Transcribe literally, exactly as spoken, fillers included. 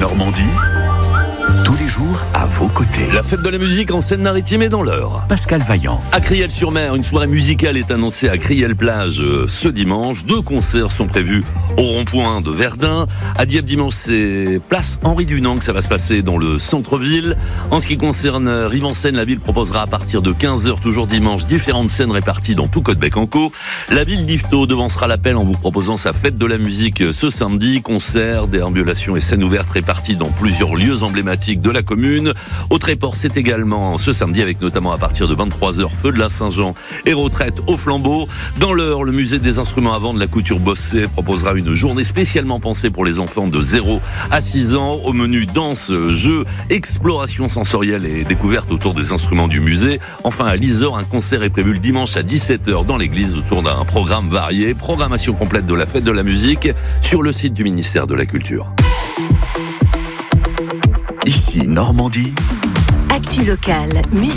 Normandie, tous les jours à vos côtés. La fête de la musique en Seine-Maritime est dans l'heure. Pascal Vaillant. À Criel-sur-Mer, une soirée musicale est annoncée à Criel-Plage ce dimanche. Deux concerts sont prévus au rond-point de Verdun. À Dieppe dimanche, c'est place Henri Dunant que ça va se passer dans le centre-ville. En ce qui concerne Rive-en-Seine, la ville proposera à partir de quinze heures, toujours dimanche, différentes scènes réparties dans tout Côte-Bec-en-Caux. La ville d'Yvetot devancera l'appel en vous proposant sa fête de la musique ce samedi. Concerts, déambulations et scènes ouvertes réparties dans plusieurs lieux emblématiques de la commune. Au Tréport, c'est également ce samedi avec notamment à partir de vingt-trois heures Feu de la Saint-Jean et retraite au flambeau. Dans l'heure, le musée des instruments à vent de la couture Bossé proposera une journée spécialement pensée pour les enfants de zéro à six ans. Au menu danse, jeux, exploration sensorielle et découverte autour des instruments du musée. Enfin, à l'Isor, un concert est prévu le dimanche à dix-sept heures dans l'église autour d'un programme varié. Programmation complète de la fête de la musique sur le site du ministère de la Culture. Ici Normandie. Actu locale, musique.